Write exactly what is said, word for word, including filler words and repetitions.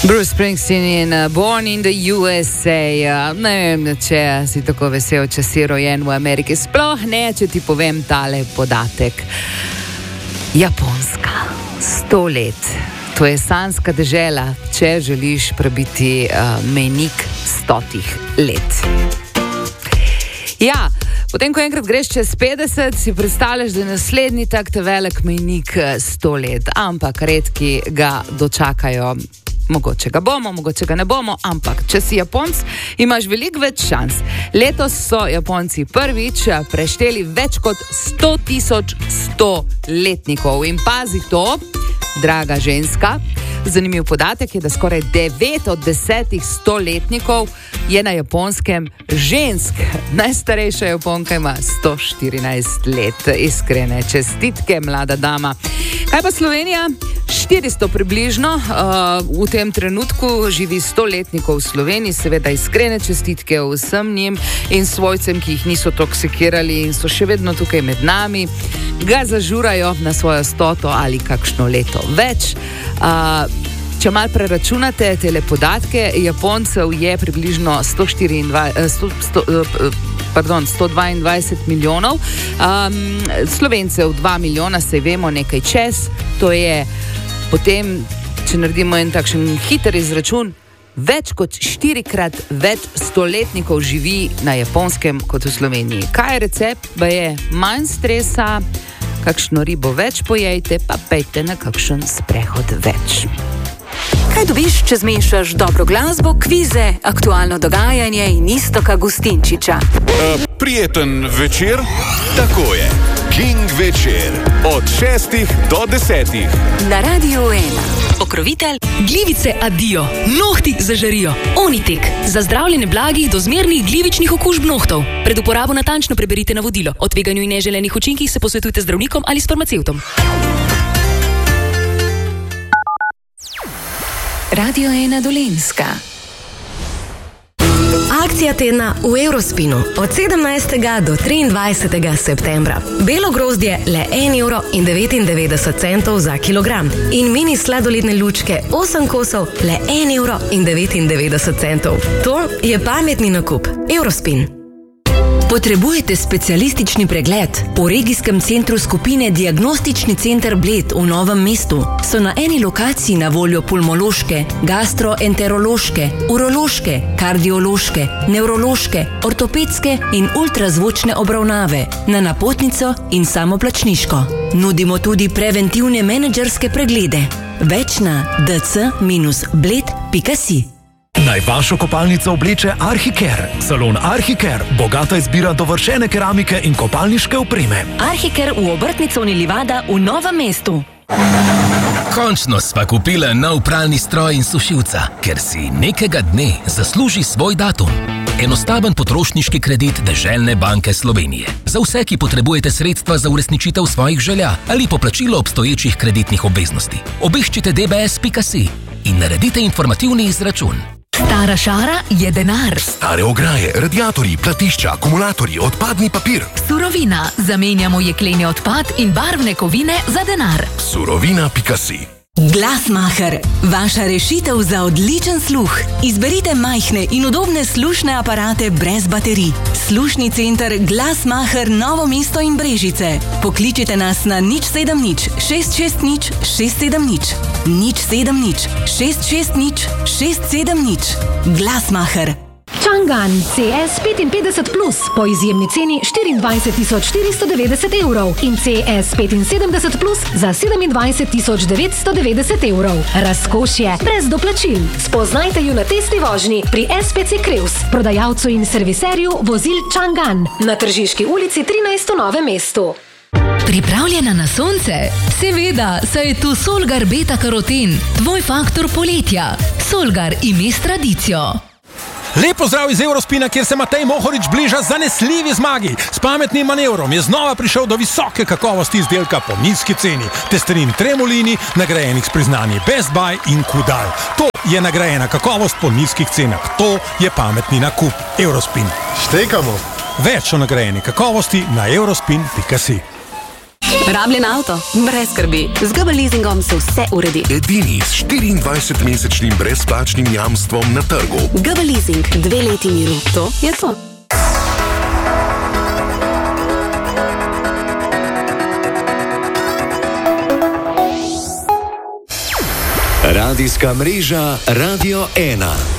Bruce Springsteen in uh, Born in the U S A. Uh, ne vem, če si tako vesel, če si rojen v Ameriki. Sploh ne, če ti povem tale podatek. Japonska. Sto let. To je sanjska dežela, če želiš prebiti uh, mejnik stotih let. Ja, potem, ko enkrat greš čez petdeset, si predstavljaš, da je naslednji tak te velik mejnik sto let. Ampak redki ga dočakajo. Mogoče ga bomo, mogoče ga ne bomo, ampak če si Japonc, imaš veliko več šans. Letos so Japonci prvič prešteli več kot sto tisoč sto letnikov. In pazi to, draga ženska, zanimiv podatek je, da skoraj devet od desetih stoletnikov je na Japonskem žensk. Najstarejša Japonka ima sto štirinajst let. Iskrene čestitke, mlada dama. Kaj pa Slovenija? štiristo približno. Uh, v tem trenutku živi stoletnikov v Sloveniji. Seveda iskrene čestitke vsem njim in svojcem, ki jih niso toksikirali in so še vedno tukaj med nami. Ga zažurajo na svojo stoto ali kakšno leto več. Uh, Če malo preračunate tele podatke, Japoncev je približno sto štiriindvajset, sto, sto, pardon, sto dvaindvajset milijonov, um, Slovencev dva milijona, saj vemo nekaj čez, to je potem, če naredimo en takšen hiter izračun, več kot štirikrat več stoletnikov živi na Japonskem kot v Sloveniji. Kaj je recept? Ba je manj stresa, kakšno ribo več pojejte, pa pejte na kakšen sprehod več. Kaj dobiš, če zmešaš dobro glasbo, kvize, aktualno dogajanje in Iztoka Gustinčiča? Uh, prijeten večer? Tako je. King večer. Od šestih do desetih. Na Radiu ena. Pokrovitelj Glivice Adio. Nohti zažarijo. Onitek. Za zdravljenje blagih do zmernih glivičnih okužb nohtov. Pred uporabo natančno preberite navodilo. O tveganju in neželenih učinkih se posvetujte z zdravnikom ali s farmacevtom. Radio ena Dolenjska. Akcija tedna v Eurospinu od sedemnajstega do triindvajsetega septembra. Belo grozdje le en evro in devetindevetdeset centov za kilogram in mini sladoledne lučke osem kosov le en evro in devetindevetdeset centov. To je pametni nakup. Eurospin. Potrebujete specialistični pregled? V regijskem centru skupine Diagnostični center Bled v Novem mestu so na eni lokaciji na voljo pulmološke, gastroenterološke, urološke, kardiološke, nevrološke, ortopedske in ultrazvočne obravnave na napotnico in samoplačniško. Nudimo tudi preventivne menedžerske preglede. Več na d c bled pika si. Naj vašo kopalnico obleče Arhicare. Salon Arhicare. Bogata izbira dovršene keramike in kopalniške opreme. Arhicare v Obrtni-coni Livada v Novem mestu. Končno sva kupila nov pralni stroj in sušilca, ker si nekega dne zasluži svoj datum. Enostaven potrošniški kredit Deželne banke Slovenije. Za vse, ki potrebujete sredstva za uresničitev svojih želja ali poplačilo obstoječih kreditnih obveznosti. Obiščite d b s pika si in naredite informativni izračun. Stara šara je denar. Stare ograje, radiatorji, platišča, akumulatorji, odpadni papir. Surovina. Zamenjamo jekleni odpad in barvne kovine za denar. Surovina pika si. Glasmacher. Vaša rešitev za odličen sluh. Izberite majhne in udobne slušne aparate brez baterij. Slušni center Glasmacher Novo mesto in Brežice. Pokličite nas na nič sedem nič šest šest nič šest sedem nič. nič sedem nič šest šest nič šest sedem nič. Glasmacher. Chang'an C S petinpetdeset plus po izjemni ceni štiriindvajset tisoč štiristo devetdeset evrov in C S petinsedemdeset plus za sedemindvajset tisoč devetsto devetdeset evrov. Razkošje brez doplačil. Spoznajte ju na testni vožnji pri S P C Kreuz, prodajalcu in serviserju vozil Chang'an na Tržiški ulici trinajst v Novem mestu. Pripravljena na sonce? Seveda, saj je tu Solgar Beta Karoten, tvoj faktor poletja. Solgar ime s tradicijo. Lep pozdrav iz Eurospina, kjer se Matej Mohorič bliža zanesljivi zmagi. S pametnim manevrom je znova prišel do visoke kakovosti izdelka po nizki ceni. Testerin Tremolini, nagrajenih s priznanji Best Buy in Kudal. To je nagrajena kakovost po nizkih cenah. To je pametni nakup. Eurospin. Štekamo. Več o nagrajeni kakovosti na eurospin pika si. Rabljen avto? Brez skrbi. Z G B leasingom se vse uredi. Edini s štiriindvajsetmesečnim brezplačnim jamstvom na trgu. G B leasing, dve leti miru. To je to. Radijska mreža Radio ena.